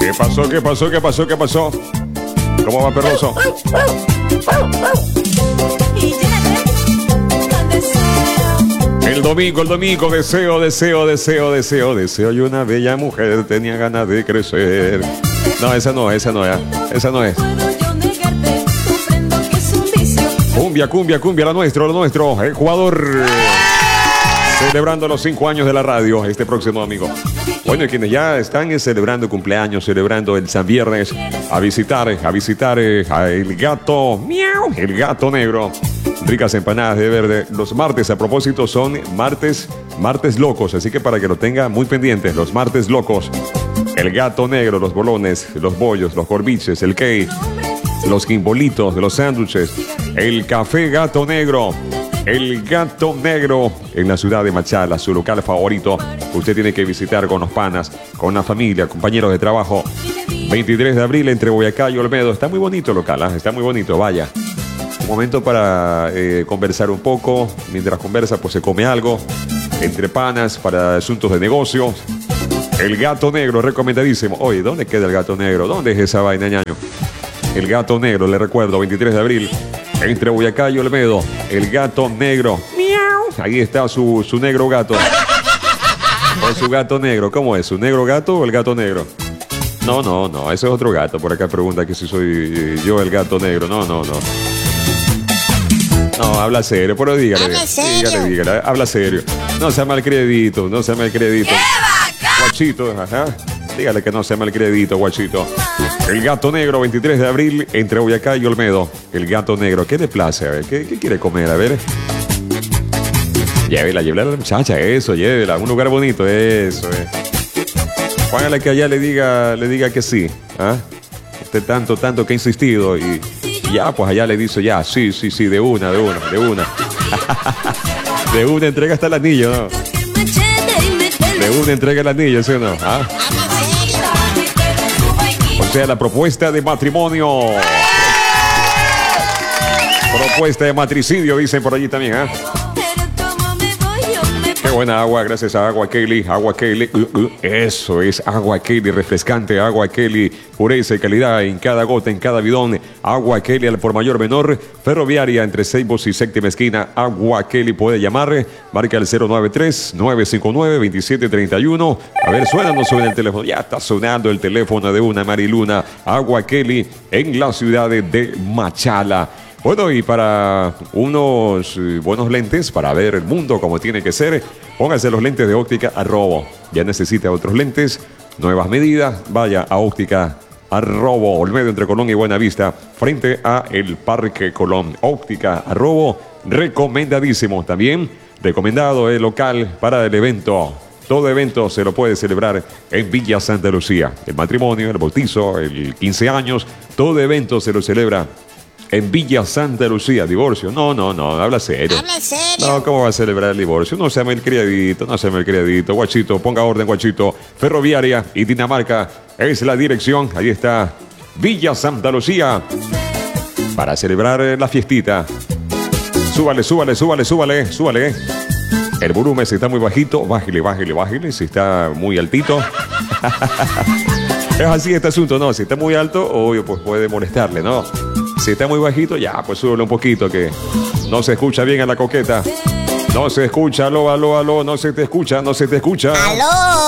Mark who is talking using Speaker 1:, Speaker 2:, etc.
Speaker 1: ¿Qué pasó? ¿Qué pasó? ¿Qué pasó? ¿Qué pasó? ¿Cómo va, perroso? El domingo, deseo. Y una bella mujer tenía ganas de crecer. No, esa no es. Cumbia, lo nuestro. Ecuador. Celebrando los 5 años de la radio este próximo domingo. Bueno, y quienes ya están celebrando cumpleaños, celebrando el San Viernes, a visitar a el gato, miau, el gato negro. Ricas empanadas de verde. Los martes, a propósito, son martes locos, así que para que lo tenga muy pendientes, los martes locos. El gato negro, los bolones, los bollos, los corviches, el cake, los quimbolitos, los sándwiches, el café gato negro. El Gato Negro en la ciudad de Machala, su local favorito. Usted tiene que visitar con los panas, con la familia, compañeros de trabajo. 23 de abril entre Boyacá y Olmedo. Está muy bonito el local, ¿eh? Está muy bonito, vaya. Un momento para conversar un poco. Mientras conversa, pues se come algo. Entre panas, para asuntos de negocios. El Gato Negro, recomendadísimo. Oye, ¿dónde queda el Gato Negro? ¿Dónde es esa vaina, ñaño? El Gato Negro, le recuerdo, 23 de abril. Entre Boyacá y Olmedo, el Gato Negro. ¡Miau! Ahí está su negro gato. O su gato negro. ¿Cómo es? ¿Su negro gato o el gato negro? No. Ese es otro gato. Por acá pregunta que si soy yo el gato negro. No. No, habla serio. Pero dígale. Dígale. Habla serio. No sea mal crédito. Guachito, ajá. Dígale que no sea mal crédito, guachito. El Gato Negro, 23 de abril, entre Boyacá y Olmedo. El Gato Negro, ¿qué le place? A ver, ¿qué quiere comer? A ver. Llévela a la muchacha, eso, llévela. Un lugar bonito, eso. Póngale que allá le diga que sí. ¿Ah? Usted tanto que ha insistido y ya, pues allá le dice ya, sí, de una. De una entrega hasta el anillo, ¿no? De una entrega el anillo, ¿sí o no? ¿Ah? O sea, la propuesta de matrimonio. Propuesta de matricidio, dicen por allí también, ¿eh? Qué buena agua, gracias a Agua Kelly. Agua Kelly, eso es Agua Kelly, refrescante. Agua Kelly, pureza y calidad en cada gota, en cada bidón. Agua Kelly al por mayor menor. Ferroviaria entre Seibos y Séptima Esquina. Agua Kelly puede llamar. Marca el 093-959-2731. A ver, suena o no suena el teléfono. Ya está sonando el teléfono de una Mariluna. Agua Kelly en la ciudad de Machala. Bueno, y para unos buenos lentes, para ver el mundo como tiene que ser, póngase los lentes de Óptica Arrobo. Ya necesita otros lentes, nuevas medidas, vaya a Óptica Arrobo, Olmedo entre Colón y Buenavista, frente a el Parque Colón. Óptica Arrobo, recomendadísimo. También recomendado el local para el evento. Todo evento se lo puede celebrar en Villa Santa Lucía. El matrimonio, el bautizo, el 15 años, todo evento se lo celebra en Villa Santa Lucía. Divorcio, no, habla serio. No, ¿cómo va a celebrar el divorcio? No se llama el criadito, guachito, ponga orden, guachito. Ferroviaria y Dinamarca es la dirección, ahí está Villa Santa Lucía, para celebrar la fiestita. Súbale. El volumen, si está muy bajito, bájele, si está muy altito. Es así este asunto, ¿no? Si está muy alto, obvio, pues puede molestarle, ¿no? Si está muy bajito, ya, pues súbele un poquito, que no se escucha bien a la coqueta. No se escucha, aló, no se te escucha.
Speaker 2: ¡Aló!